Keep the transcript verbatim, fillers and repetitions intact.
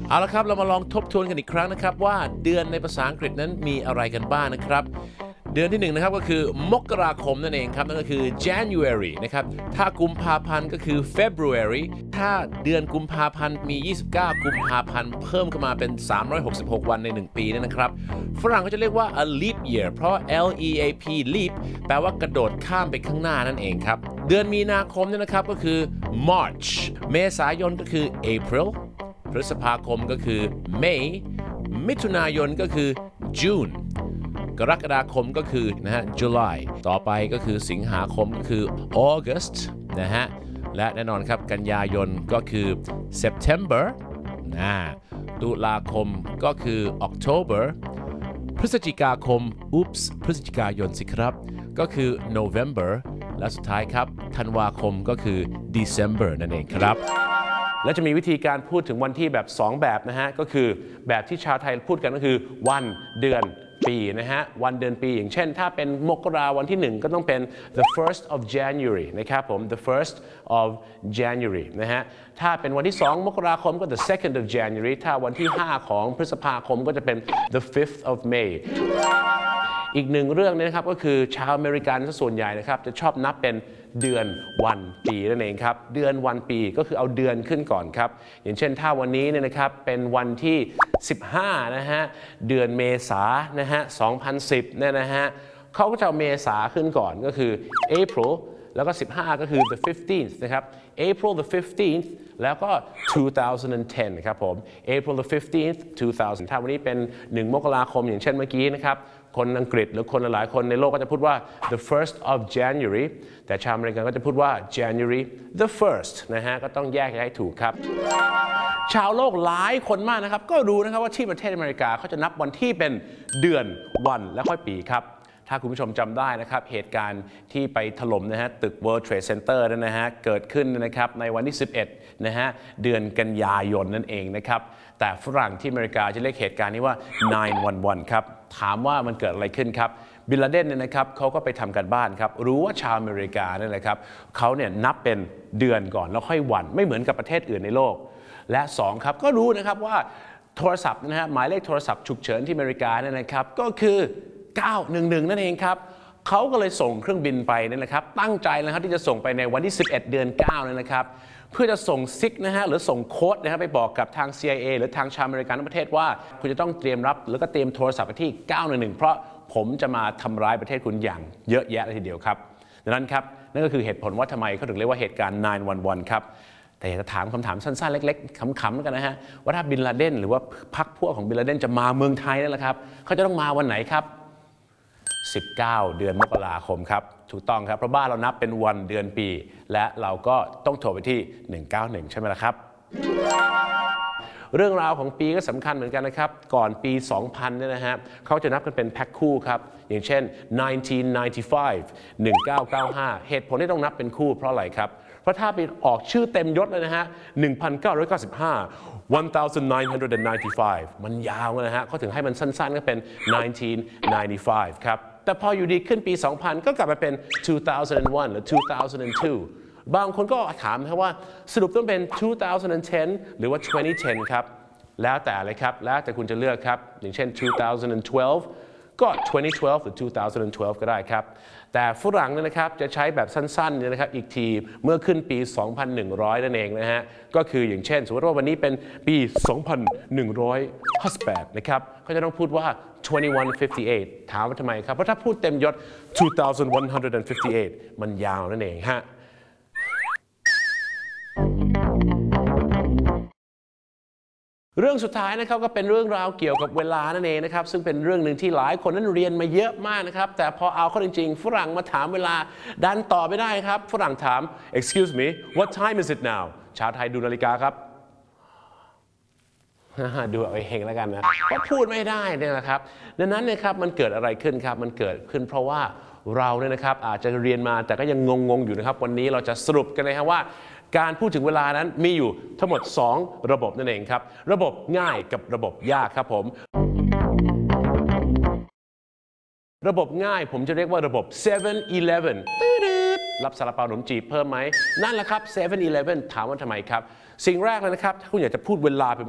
เอาละครับเรามาลองทบทวนกันอีกครั้งนะครับว่าเดือนในภาษาอังกฤษนั้นมีอะไรกันบ้างนะครับเดือนที่หนึ่งนะครับก็คือมกราคมนั่นเองครับนั่นก็คือ January นะครับถ้ากุมภาพันธ์ก็คือ February ถ้าเดือนกุมภาพันธ์มี ยี่สิบเก้า กุมภาพันธ์เพิ่มขึ้นมาเป็น สามร้อยหกสิบหก วันในหนึ่งปีนั่นนะครับฝรั่งก็จะเรียกว่า a leap year เพราะ L E A P leap แปลว่ากระโดดข้ามไปข้างหน้านั่นเองครับเดือนมีนาคมเนี่ยนะครับก็คือ March เมษายนก็คือ April พฤษภาคมก็คือ May มิถุนายนก็คือ June กรกฎาคมก็คือนะฮะ July ต่อไปก็คือสิงหาคมก็คือ August นะฮะและแน่นอนครับกันยายนก็คือ September นะตุลาคมก็คือ October พฤศจิกาคม Oops พฤศจิกายนสิครับก็คือ November และสุดท้ายครับธันวาคมก็คือ December นั่นเองครับและจะมีวิธีการพูดถึงวันที่แบบสองแบบนะฮะก็คือแบบที่ชาวไทยพูดกันก็คือวันเดือนปีนะฮะวันเดือนปีอย่างเช่นถ้าเป็นมกราวันที่หนึ่งก็ต้องเป็น the first of January นะครับผม the first of January นะฮะถ้าเป็นวันที่สองมกราคมก็ the second of January ถ้าวันที่ห้าของพฤษภาคมก็จะเป็น the fifth of May อีกหนึ่งเรื่องนะครับก็คือชาวอเมริกันส่วนใหญ่นะครับจะชอบนับเป็นเดือนวันปีนั่นเองครับเดือนวันปีก็คือเอาเดือนขึ้นก่อนครับอย่างเช่นถ้าวันนี้เนี่ยนะครับเป็นวันที่สิบห้านะฮะเดือนเมษานะฮะสองพันสิบเนี่ยนะฮะเขาก็จะเอาเมษาขึ้นก่อนก็คือ April แล้วก็สิบห้าก็คือ the fifteenth นะครับ April the fifteenth แล้วก็two thousand ten ครับผม April the fifteenth two thousand ถ้าวันนี้เป็นหนึ่งมกราคมอย่างเช่นเมื่อกี้นะครับคนอังกฤษหรือคนหลายคนในโลกก็จะพูดว่า the first of January แต่ชาวอเมริกันก็จะพูดว่า January the first นะฮะก็ต้องแยกให้ถูกครับชาวโลกหลายคนมากนะครับก็รู้นะครับว่าที่ประเทศอเมริกาเขาจะนับวันที่เป็นเดือนวันและค่อยปีครับถ้าคุณผู้ชมจำได้นะครับเหตุการณ์ที่ไปถล่มนะฮะตึก World Trade Center นั่นนะฮะเกิดขึ้นนะครับในวันที่สิบเอ็ดนะฮะเดือนกันยายนนั่นเองนะครับแต่ฝรั่งที่อเมริกาจะเรียกเหตุการณ์นี้ว่า nine one one ครับถามว่ามันเกิดอะไรขึ้นครับบิลลาเดนเนี่ยนะครับเขาก็ไปทำกันบ้านครับรู้ว่าชาวอเมริกาเนี่ยนะครับเขาเนี่ยนับเป็นเดือนก่อนแล้วค่อยวันไม่เหมือนกับประเทศอื่นในโลกและสองครับก็รู้นะครับว่าโทรศัพท์นะฮะหมายเลขโทรศัพท์ฉุกเฉินที่อเมริกาเนี่ยนะครับก็คือเก้าหนึ่งหนึ่งนั่นเองครับเขาก็เลยส่งเครื่องบินไปนี่นะครับตั้งใจนะครับที่จะส่งไปในวันที่สิบเอ็ดเดือนเก้านี่นะครับเพื่อจะส่งซิกนะฮะหรือส่งโค้ดนะครับไปบอกกับทาง ซี ไอ เอ หรือทางชาวอเมริกันทั้งประเทศว่าคุณจะต้องเตรียมรับแล้วก็เตรียมโทรศัพท์ไปที่เก้าหนึ่งหนึ่งเพราะผมจะมาทำร้ายประเทศคุณอย่างเยอะแยะเลยทีเดียวครับดังนั้นครับนั่นก็คือเหตุผลว่าทำไมเขาถึงเรียกว่าเหตุการณ์nine one oneครับแต่อยากจะถามคำถามสั้นๆเล็กๆขำๆแล้วกันนะฮะว่าถ้าบินลาเดนหรือว่าพรรคพวกของบินลาเดนจะมาเมืองไทยนั่นแหละครับเขาจะต้องมาวันไหนครับสิบเก้าเดือนมกราคมครับถูกต้องครับเพราะบ้านเรานับเป็นวันเดือนปีและเราก็ต้องโทรไปที่หนึ่งเก้าหนึ่งใช่ไหมล่ะครับเรื่องราวของปีก็สำคัญเหมือนกันนะครับก่อนปีสองพันเนี่ยนะฮะเขาจะนับกันเป็นแพ็คคู่ครับอย่างเช่นnineteen ninety-five หนึ่งเก้าเก้าห้าเหตุผลที่ต้องนับเป็นคู่เพราะอะไรครับเพราะถ้าไปออกชื่อเต็มยศเลยนะฮะหนึ่งพันเก้าร้อยเก้าสิบห้าone thousand nine hundred ninety-five มันยาวนะฮะเขาถึงให้มันสั้นๆก็เป็น nineteen ninety-five ครับแต่พออยู่ดีขึ้นปีสองพันก็กลับมาเป็นtwo thousand one หรือtwo thousand two บางคนก็ถามนะครับว่าสรุปต้องเป็นtwo thousand ten หรือว่าtwenty ten ครับแล้วแต่เลยครับแล้วแต่คุณจะเลือกครับอย่างเช่นtwo thousand twelve ก็ twenty twelve หรือtwo thousand twelve ก็ได้ครับแต่ฝรั่งเนี่ยนะครับจะใช้แบบสั้นๆเนี่ยนะครับอีกทีเมื่อขึ้นปีสองพันหนึ่งร้อยนั่นเองนะฮะก็คืออย่างเช่นสมมติว่าวันนี้เป็นปีสองพันหนึ่งร้อยห้าสิบแปดนะครับเขาจะต้องพูดว่าtwenty-one fifty-eight ถามว่าทำไมครับเพราะถ้าพูดเต็มยศtwo thousand one hundred fifty-eight มันยาวนั่นเองฮะเรื่องสุดท้ายนะครับก็เป็นเรื่องราวเกี่ยวกับเวลานั่นเองนะครับซึ่งเป็นเรื่องหนึ่งที่หลายคนนั้นเรียนมาเยอะมากนะครับแต่พอเอาเข้าจริงๆฝรั่งมาถามเวลาดันตอบไม่ได้ครับฝรั่งถาม excuse me what time is it now ชาวไทยดูนาฬิกาครับดูเอาเองแล้วกันนะก็พูดไม่ได้เนี่ยนะครับดังนั้นนะครับมันเกิดอะไรขึ้นครับมันเกิดขึ้นเพราะว่าเราเนี่ยนะครับอาจจะเรียนมาแต่ก็ยังงงๆอยู่นะครับวันนี้เราจะสรุปกันนะครับว่าการพูดถึงเวลานั้นมีอยู่ทั้งหมดสองระบบนั่นเองครับระบบง่ายกับระบบยากครับผมระบบง่ายผมจะเรียกว่าระบบ seven eleven รับซาลาเปาขนมจีบเพิ่มไหมนั่นแหละครับ seven eleven ถามว่าทำไมครับสิ่งแรกเลยนะครับถ้าคุณอยากจะพูดเวลาเป็น